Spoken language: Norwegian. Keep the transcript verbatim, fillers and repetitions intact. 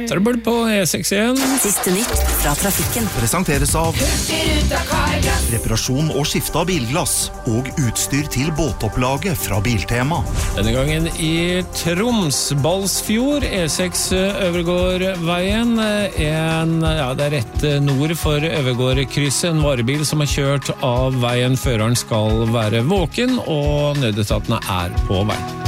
Trøbbel på E seks igjen. Siste nytt fra trafikken. Presenteres av reparasjon og skifte av bilglass og utstyr til båtopplaget fra Biltema. Denne gangen i Troms, Balsfjord, E seks Øvergårdveien. En, ja, det er rett nord for Øvergårdkrysset. En varebil som har kjørt av veien. Føreren skal være våken, og nødetatene er på veien.